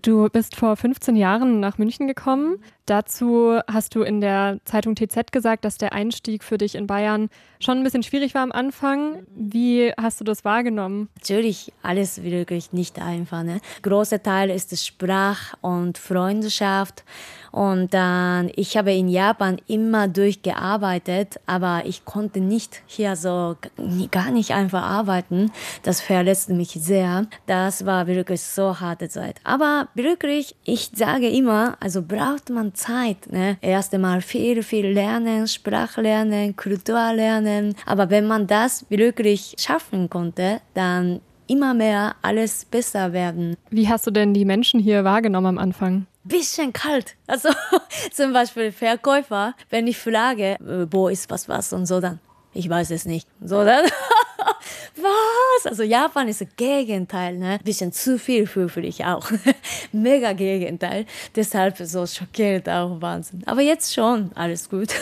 Du bist vor 15 Jahren nach München gekommen. Dazu hast du in der Zeitung TZ gesagt, dass der Einstieg für dich in Bayern schon ein bisschen schwierig war am Anfang. Wie hast du das wahrgenommen? Natürlich alles wirklich nicht einfach. Ne? Großer Teil ist die Sprach- und Freundschaft. Und dann, ich habe in Japan immer durchgearbeitet, aber ich konnte nicht hier so gar nicht einfach arbeiten. Das verletzte mich sehr. Das war wirklich so harte Zeit. Aber wirklich, ich sage immer, also braucht man Zeit. Ne? Erst einmal viel lernen, Sprache lernen, Kultur lernen. Aber wenn man das wirklich schaffen konnte, dann immer mehr alles besser werden. Wie hast du denn die Menschen hier wahrgenommen am Anfang? Bisschen kalt. Also zum Beispiel Verkäufer, wenn ich frage, wo ist was und so, dann, ich weiß es nicht. So dann, was? Also Japan ist das Gegenteil, ne? Bisschen zu viel für ich auch. Mega Gegenteil. Deshalb so schockiert auch Wahnsinn. Aber jetzt schon, alles gut.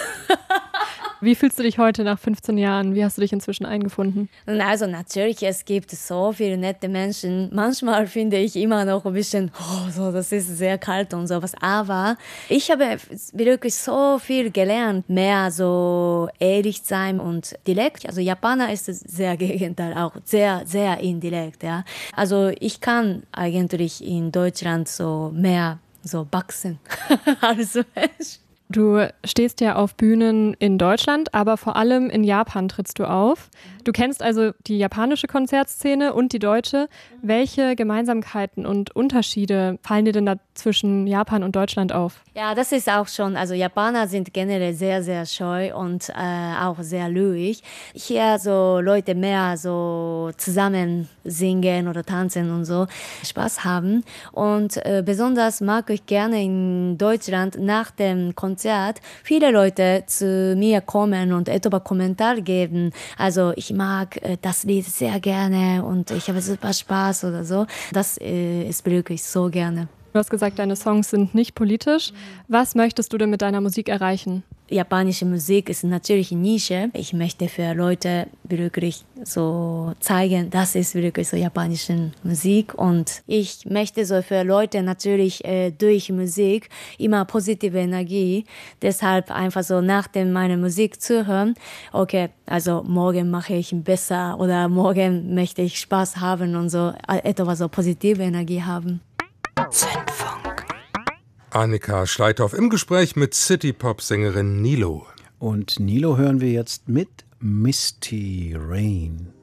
Wie fühlst du dich heute nach 15 Jahren? Wie hast du dich inzwischen eingefunden? Also natürlich, es gibt so viele nette Menschen. Manchmal finde ich immer noch ein bisschen, so, das ist sehr kalt und sowas. Aber ich habe wirklich so viel gelernt. Mehr so ehrlich sein und direkt. Also Japaner ist es sehr Gegenteil auch. Sehr, sehr indirekt, ja. Also ich kann eigentlich in Deutschland so mehr so wachsen als Mensch. Du stehst ja auf Bühnen in Deutschland, aber vor allem in Japan trittst du auf. Du kennst also die japanische Konzertszene und die deutsche. Welche Gemeinsamkeiten und Unterschiede fallen dir denn da zwischen Japan und Deutschland auf? Ja, das ist auch schon, also Japaner sind generell sehr, sehr scheu und auch sehr ruhig. Hier so Leute mehr so zusammen singen oder tanzen und so Spaß haben. Und besonders mag ich gerne in Deutschland nach dem Konzert viele Leute zu mir kommen und etwa Kommentar geben. Also ich mag das Lied sehr gerne und ich habe super Spaß oder so. Das ist wirklich so gerne. Du hast gesagt, deine Songs sind nicht politisch. Was möchtest du denn mit deiner Musik erreichen? Japanische Musik ist natürlich eine Nische. Ich möchte für Leute wirklich so zeigen, das ist wirklich so japanische Musik. Und ich möchte so für Leute natürlich durch Musik immer positive Energie. Deshalb einfach so nach dem meine Musik zuhören. Okay, also morgen mache ich besser oder morgen möchte ich Spaß haben und so etwas so positive Energie haben. Zündfunk. Annika Schleithoff im Gespräch mit City-Pop-Sängerin Nilo. Und Nilo hören wir jetzt mit Misty Rain.